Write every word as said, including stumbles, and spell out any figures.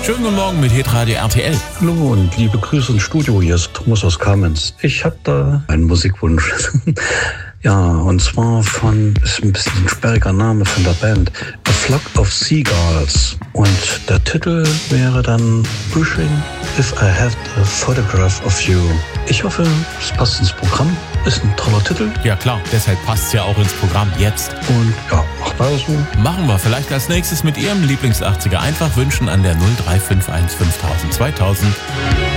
Schönen guten Morgen mit Hitradio R T L. Hallo und liebe Grüße ins Studio, hier ist Thomas aus Kamenz. Ich habe da einen Musikwunsch. Ja, und zwar von, ist ein bisschen ein sperriger Name von der Band, A Flock of Seagulls. Und der Titel wäre dann Wishing If I Had a Photograph of You. Ich hoffe, es passt ins Programm. Ist ein toller Titel. Ja klar, deshalb passt es ja auch ins Programm jetzt. Und ja, macht weiter so. Machen wir vielleicht als nächstes mit Ihrem Lieblings-achtziger einfach wünschen an der null drei fünf eins fünftausend zweitausend.